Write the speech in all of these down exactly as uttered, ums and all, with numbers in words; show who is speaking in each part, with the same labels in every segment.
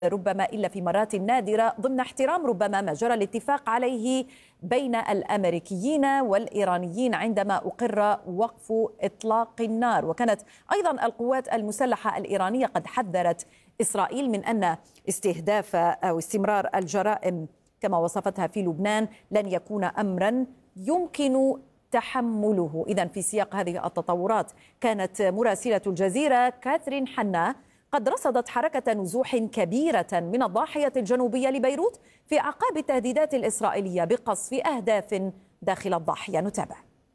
Speaker 1: ربما إلا في مرات نادرة ضمن احترام ربما ما جرى الاتفاق عليه بين الأمريكيين والإيرانيين عندما أقر وقف إطلاق النار. وكانت أيضا القوات المسلحة الإيرانية قد حذرت إسرائيل من أن استهداف أو استمرار الجرائم كما وصفتها في لبنان لن يكون أمرا يمكن تحمله. إذن في سياق هذه التطورات كانت مراسلة الجزيرة كاثرين حنا قد رصدت حركة نزوح كبيرة من الضاحية الجنوبية لبيروت في أعقاب التهديدات الإسرائيلية بقصف أهداف داخل الضاحية. نتابع.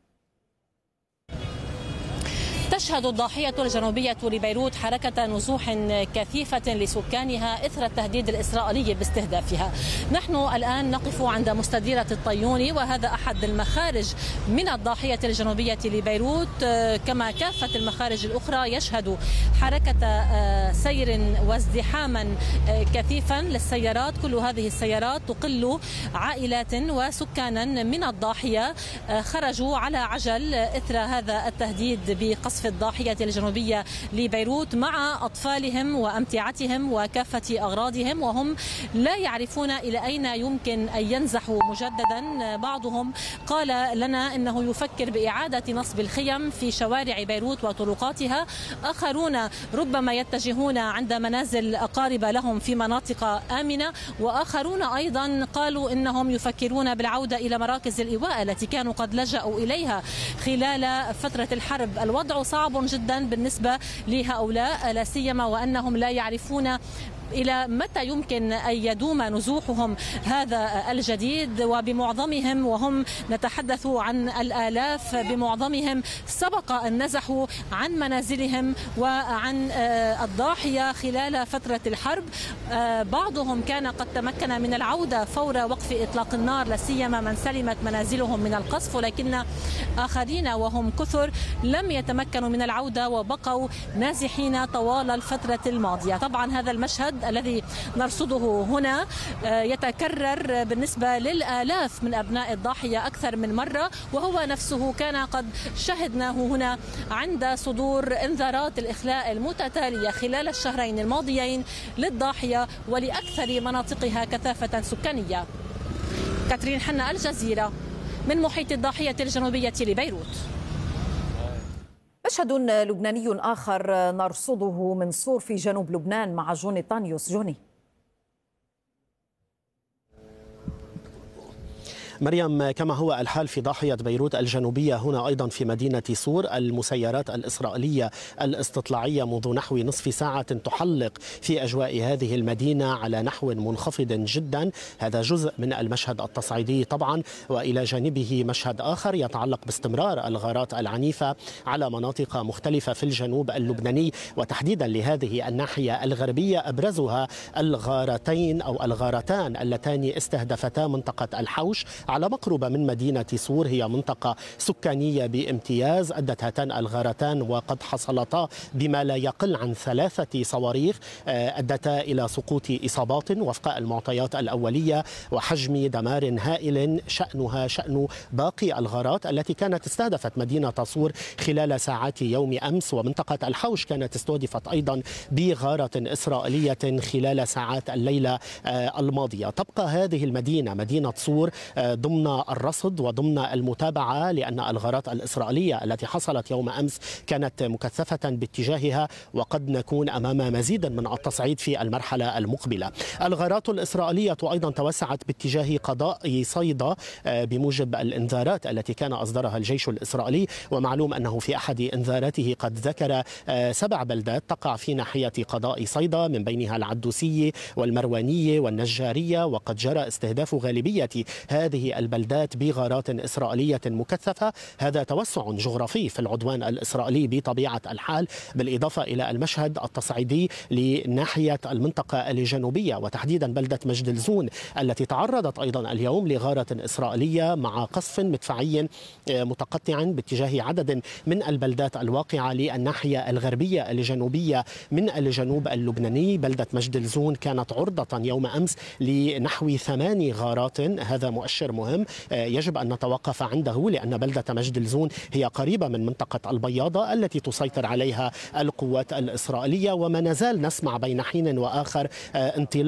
Speaker 2: تشهد الضاحية الجنوبية لبيروت حركة نزوح كثيفة لسكانها إثر التهديد الإسرائيلي باستهدافها. نحن الآن نقف عند مستديرة الطيوني، وهذا أحد المخارج من الضاحية الجنوبية لبيروت، كما كافة المخارج الأخرى يشهد حركة سير وازدحاما كثيفا للسيارات. كل هذه السيارات تقل عائلات وسكانا من الضاحية خرجوا على عجل إثر هذا التهديد بقصف في الضاحية الجنوبية لبيروت مع أطفالهم وأمتعتهم وكافة أغراضهم، وهم لا يعرفون إلى أين يمكن أن ينزحوا مجددا. بعضهم قال لنا إنه يفكر بإعادة نصب الخيم في شوارع بيروت وطرقاتها، آخرون ربما يتجهون عند منازل أقارب لهم في مناطق آمنة، وآخرون أيضا قالوا إنهم يفكرون بالعودة إلى مراكز الإيواء التي كانوا قد لجأوا إليها خلال فترة الحرب. الوضع صعب جدا بالنسبة لهؤلاء، لا سيما وأنهم لا يعرفون إلى متى يمكن أن يدوم نزوحهم هذا الجديد. وبمعظمهم، وهم نتحدث عن الآلاف، بمعظمهم سبق أن نزحوا عن منازلهم وعن الضاحية خلال فترة الحرب. بعضهم كان قد تمكن من العودة فور وقف إطلاق النار، لا سيما من سلمت منازلهم من القصف، ولكن آخرين وهم كثر لم يتمكنوا من العودة وبقوا نازحين طوال الفترة الماضية. طبعا هذا المشهد الذي نرصده هنا يتكرر بالنسبة للآلاف من أبناء الضاحية أكثر من مرة، وهو نفسه كان قد شهدناه هنا عند صدور إنذارات الإخلاء المتتالية خلال الشهرين الماضيين للضاحية ولأكثر مناطقها كثافة سكانية. كاترين حنا، الجزيرة، من محيط الضاحية الجنوبية لبيروت.
Speaker 1: مشهد لبناني آخر نرصده من صور في جنوب لبنان مع جوني طانيوس. جوني.
Speaker 3: مريم، كما هو الحال في ضاحية بيروت الجنوبية، هنا أيضا في مدينة صور المسيرات الإسرائيلية الاستطلاعية منذ نحو نصف ساعة تحلق في أجواء هذه المدينة على نحو منخفض جدا. هذا جزء من المشهد التصعيدي طبعا، وإلى جانبه مشهد آخر يتعلق باستمرار الغارات العنيفة على مناطق مختلفة في الجنوب اللبناني، وتحديدا لهذه الناحية الغربية أبرزها الغارتين أو الغارتان اللتان استهدفتا منطقة الحوش على مقربة من مدينة صور. هي منطقة سكانية بامتياز. أدت هاتان الغارتان وقد حصلتا بما لا يقل عن ثلاثة صواريخ أدتا إلى سقوط إصابات وفق المعطيات الأولية وحجم دمار هائل شأنها شأن باقي الغارات التي كانت استهدفت مدينة صور خلال ساعات يوم أمس. ومنطقة الحوش كانت استهدفت أيضا بغارة إسرائيلية خلال ساعات الليلة الماضية. تبقى هذه المدينة، مدينة صور، ضمن الرصد وضمن المتابعة، لأن الغارات الإسرائيلية التي حصلت يوم أمس كانت مكثفة باتجاهها، وقد نكون أمام مزيد من التصعيد في المرحلة المقبلة. الغارات الإسرائيلية أيضا توسعت باتجاه قضاء صيدا بموجب الإنذارات التي كان أصدرها الجيش الإسرائيلي. ومعلوم أنه في أحد إنذاراته قد ذكر سبع بلدات تقع في ناحية قضاء صيدا، من بينها العدوسية والمروانية والنجارية، وقد جرى استهداف غالبية هذه البلدات بغارات إسرائيلية مكثفة. هذا توسع جغرافي في العدوان الإسرائيلي بطبيعة الحال، بالإضافة إلى المشهد التصعيدي لناحية المنطقة الجنوبية، وتحديدا بلدة مجد الزون التي تعرضت أيضا اليوم لغارة إسرائيلية مع قصف مدفعي متقطع باتجاه عدد من البلدات الواقعة للناحية الغربية الجنوبية من الجنوب اللبناني. بلدة مجد الزون كانت عرضة يوم أمس لنحو ثماني غارات، هذا مؤشر مهم يجب أن نتوقف عنده، لأن بلدة مجد الزون هي قريبة من منطقة البياضة التي تسيطر عليها القوات الإسرائيلية، وما نزال نسمع بين حين وآخر انطلاق